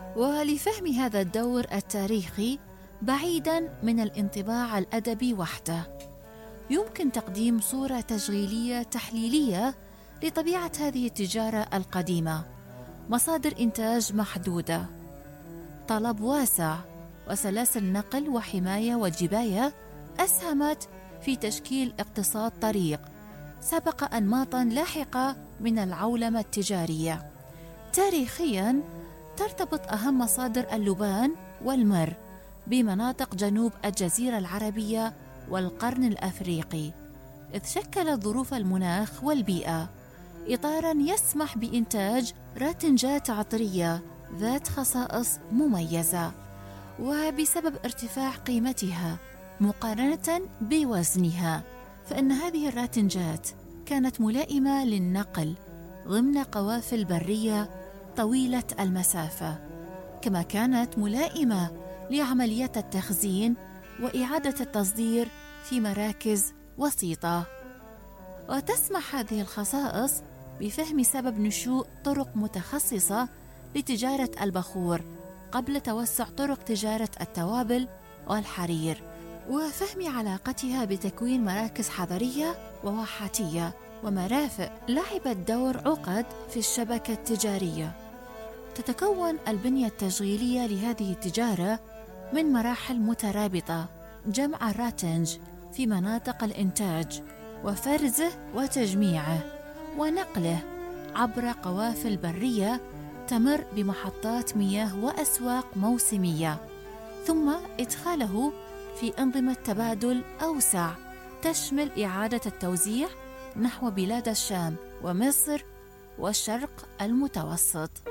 ولفهم هذا الدور التاريخي بعيداً من الانطباع الأدبي وحده، يمكن تقديم صورة تشغيلية تحليلية لطبيعة هذه التجارة القديمة. مصادر إنتاج محدودة، طلب واسع، وسلاسل نقل وحماية وجباية أسهمت في تشكيل اقتصاد طريق سبق أنماطاً لاحقة من العولمة التجارية. تاريخياً ترتبط أهم مصادر اللبان والمر بمناطق جنوب الجزيرة العربية والقرن الأفريقي، إذ شكلت ظروف المناخ والبيئة إطاراً يسمح بإنتاج راتنجات عطرية ذات خصائص مميزة، وبسبب ارتفاع قيمتها مقارنة بوزنها، فإن هذه الراتنجات كانت ملائمة للنقل ضمن قوافل برية طويلة المسافة، كما كانت ملائمة لعمليات التخزين وإعادة التصدير في مراكز وسيطة. وتسمح هذه الخصائص بفهم سبب نشوء طرق متخصصة لتجارة البخور قبل توسع طرق تجارة التوابل والحرير، وفهم علاقتها بتكوين مراكز حضرية وواحاتية ومرافق لعبت دور عقد في الشبكة التجارية. تتكون البنية التشغيلية لهذه التجارة من مراحل مترابطة: جمع الراتنج في مناطق الإنتاج، وفرزه وتجميعه، ونقله عبر قوافل برية تمر بمحطات مياه وأسواق موسمية، ثم إدخاله في أنظمة تبادل أوسع تشمل إعادة التوزيع نحو بلاد الشام ومصر والشرق المتوسط.